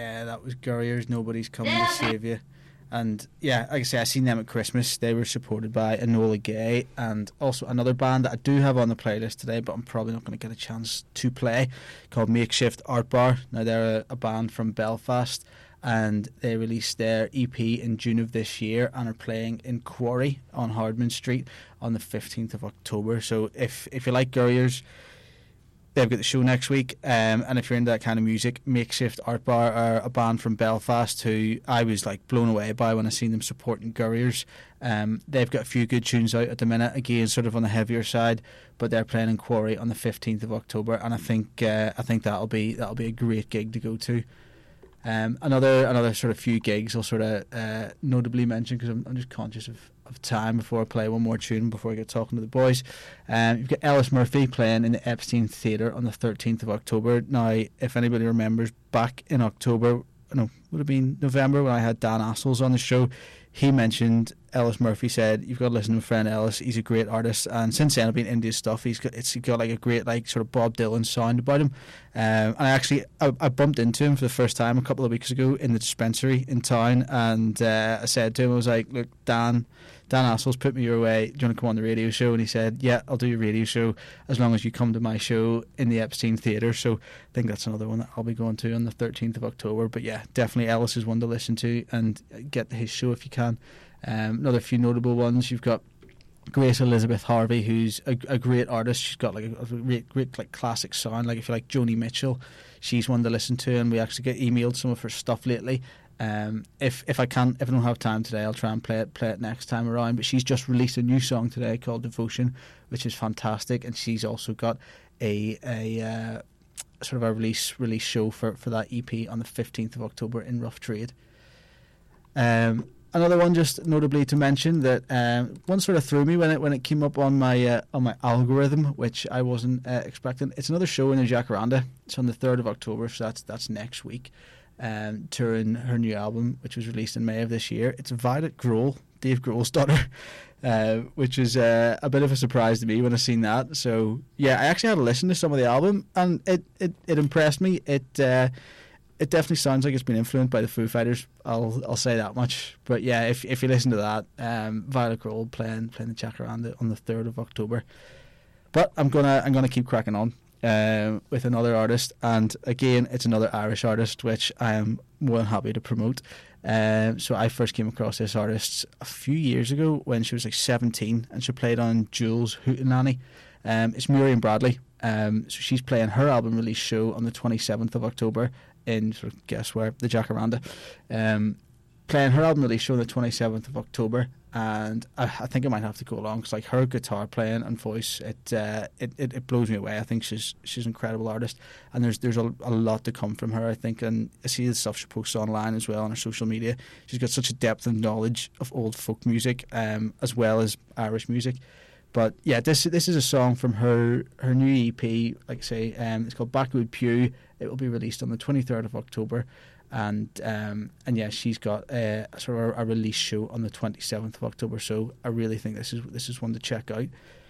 Yeah, that was Gurriers, Nobody's Coming to Save You. And yeah, like I say, I seen them at Christmas. They were supported by Enola Gay and also another band that I do have on the playlist today, but I'm probably not going to get a chance to play, called Makeshift Art Bar. Now they're a band from Belfast, and they released their EP in June of this year and are playing in Quarry on Hardman Street on the 15th of October. So if you like Gurriers, they've got the show next week, and if you're into that kind of music, Makeshift Art Bar are a band from Belfast who I was like blown away by when I seen them supporting Gurriers. They've got a few good tunes out at the minute, again sort of on the heavier side, but they're playing in Quarry on the 15th of October, and I think that'll be a great gig to go to. Another sort of few gigs I'll sort of notably mention, because I'm just conscious of time before I play one more tune before I get talking to the boys. You've got Ellis Murphy playing in the Epstein Theatre on the 13th of October. Now, if anybody remembers, back in October, no, would have been November, when I had Dan Assels on the show, he mentioned Ellis Murphy said, you've got to listen to my friend Ellis, he's a great artist, and since then I've been into his stuff. He's got like a great like sort of Bob Dylan sound about him, and I bumped into him for the first time a couple of weeks ago in the dispensary in town, and I said to him, I was like, look, Dan Assels put me your way, do you want to come on the radio show? And he said, yeah, I'll do your radio show as long as you come to my show in the Epstein Theatre. So I think that's another one that I'll be going to on the 13th of October. But yeah, definitely Ellis is one to listen to and get to his show if you can. Another few notable ones, you've got Grace Elizabeth Harvey, who's a great artist. She's got like a great like classic sound. Like if you like Joni Mitchell, she's one to listen to, and we actually get emailed some of her stuff lately. If I don't have time today, I'll try and play it next time around. But she's just released a new song today called Devotion, which is fantastic, and she's also got a sort of a release show for that EP on the 15th of October in Rough Trade. Another one, just notably to mention, that one sort of threw me when it came up on my algorithm, which I wasn't expecting. It's another show in the Jacaranda. It's on the 3rd of October, so that's next week. Touring her new album, which was released in May of this year. It's Violet Grohl, Dave Grohl's daughter, which was a bit of a surprise to me when I seen that. So yeah, I actually had to listen to some of the album, and it impressed me. It definitely sounds like it's been influenced by the Foo Fighters. I'll say that much. But yeah, if you listen to that, Violet Grohl playing the Jacaranda on the 3rd of October. But I'm gonna keep cracking on with another artist, and again it's another Irish artist, which I am more than happy to promote. So I first came across this artist a few years ago when she was like 17, and she played on Jules' Hootenanny. It's Miriam Bradley. So she's playing her album release show on the 27th of October in, sort of guess where, the Jacaranda. Playing her album release show on the 27th of October, and I think I might have to go along, because like her guitar playing and voice, it blows me away. I think she's an incredible artist, and there's a lot to come from her, I think. And I see the stuff she posts online as well on her social media. She's got such a depth of knowledge of old folk music, as well as Irish music. But yeah, this is a song from her new EP. Like I say, it's called Backwood Pew. It will be released on the 23rd of October. And yeah, she's got sort of a release show on the 27th of October. So I really think this is one to check out.